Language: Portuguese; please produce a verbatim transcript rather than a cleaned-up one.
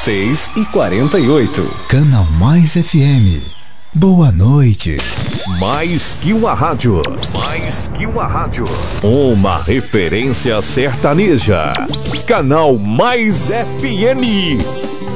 seis e quarenta e oito. Canal Mais F M. Boa noite. Mais que uma rádio. Mais que uma rádio. Uma referência sertaneja. Canal Mais F M.